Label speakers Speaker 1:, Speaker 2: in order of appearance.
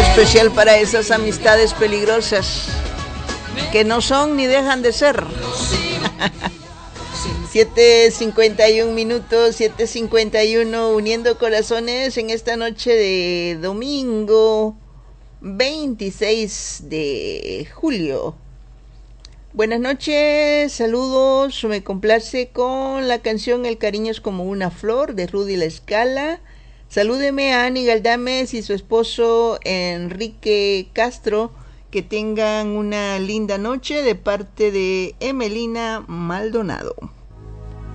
Speaker 1: especial para esas amistades peligrosas que no son ni dejan de ser. 7:51 minutos, 7:51, uniendo corazones en esta noche de domingo 26 de julio. Buenas noches, saludos, me complace con la canción El cariño es como una flor de Rudy La Escala. Salúdeme a Ani Galdames y su esposo Enrique Castro, que tengan una linda noche de parte de Emelina Maldonado.